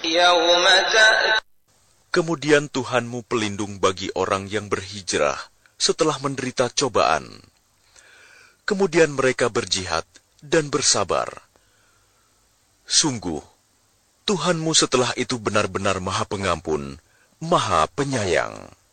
يوم تأتي Kemudian Tuhanmu pelindung bagi orang yang berhijrah setelah menderita cobaan. Kemudian mereka berjihad dan bersabar. Sungguh, Tuhanmu setelah itu benar-benar Maha Pengampun, Maha Penyayang.